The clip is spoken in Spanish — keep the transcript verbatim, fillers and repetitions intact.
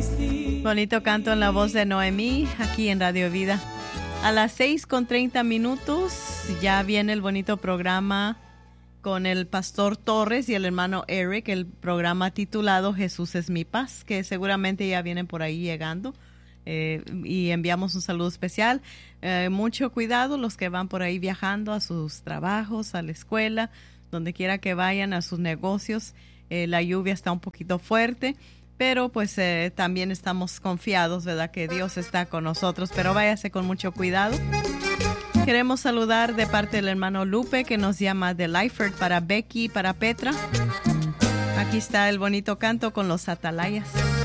Bonito canto en la voz de Noemí, aquí en Radio Vida. A las seis con treinta minutos ya viene el bonito programa con el pastor Torres y el hermano Eric, el programa titulado Jesús es mi paz, que seguramente ya vienen por ahí llegando. Eh, y enviamos un saludo especial. Eh, mucho cuidado los que van por ahí viajando a sus trabajos, a la escuela, donde quiera que vayan, a sus negocios. Eh, la lluvia está un poquito fuerte, pero pues eh, también estamos confiados, ¿verdad?, que Dios está con nosotros, pero váyase con mucho cuidado. Queremos saludar de parte del hermano Lupe, que nos llama de Lyford, para Becky, para Petra. Aquí está el bonito canto con los atalayas.